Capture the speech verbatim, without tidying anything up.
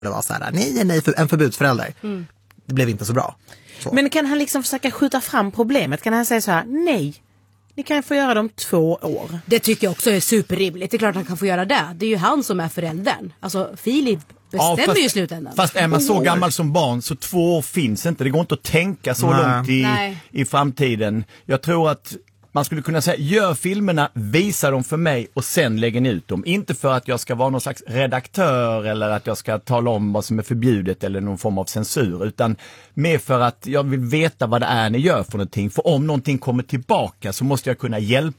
det var så här, nej, nej, för, en förbudsförälder. Mm. Det blev inte så bra. Så. Men kan han liksom försöka skjuta fram problemet? Kan han säga så här, nej, ni kan få göra det om två år? Det tycker jag också är superrimligt. Det är klart han kan få göra det. Det är ju han som är föräldern. Alltså Filip bestämmer ja, fast, ju i slutändan. Fast är man så gammal som barn så två år finns inte. Det går inte att tänka så Nej. långt i, i framtiden. Jag tror att man skulle kunna säga, gör filmerna, visa dem för mig och sen lägger ni ut dem. Inte för att jag ska vara någon slags redaktör eller att jag ska tala om vad som är förbjudet eller någon form av censur. Utan mer för att jag vill veta vad det är ni gör för någonting. För om någonting kommer tillbaka så måste jag kunna hjälpa